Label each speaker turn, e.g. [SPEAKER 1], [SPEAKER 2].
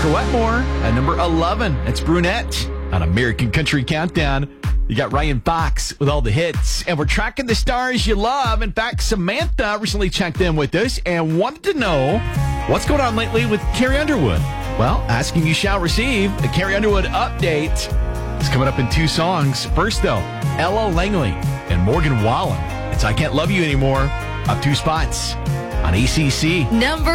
[SPEAKER 1] Oscar Wetmore at number 11. It's Brunette on American Country Countdown. You got Ryan Fox with all the hits, and we're tracking the stars you love. In fact, Samantha recently checked in with us and wanted to know what's going on lately with Carrie Underwood. Well, asking you shall receive. The Carrie Underwood update is coming up in 2 songs. First, though, Ella Langley and Morgan Wallen. It's I Can't Love You Anymore, up 2 spots on ACC.
[SPEAKER 2] Number